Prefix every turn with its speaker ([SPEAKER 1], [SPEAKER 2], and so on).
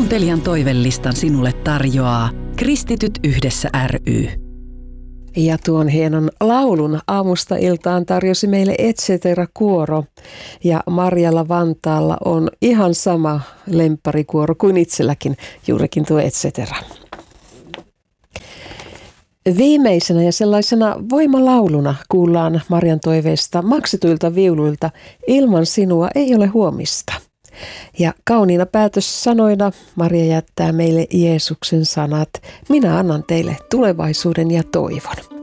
[SPEAKER 1] Kuuntelijan toivelistan sinulle tarjoaa Kristityt yhdessä ry.
[SPEAKER 2] Ja tuon hienon laulun aamusta iltaan tarjosi meille Etcetera-kuoro. Ja Marjalla Vantaalla on ihan sama lempparikuoro kuin itselläkin, juurikin tuo Etcetera. Viimeisenä ja sellaisena voimalauluna kuullaan Marjan toiveesta maksetuilta viuluilta Ilman sinua ei ole huomista. Ja kauniina päätössanoina Maria jättää meille Jeesuksen sanat: minä annan teille tulevaisuuden ja toivon.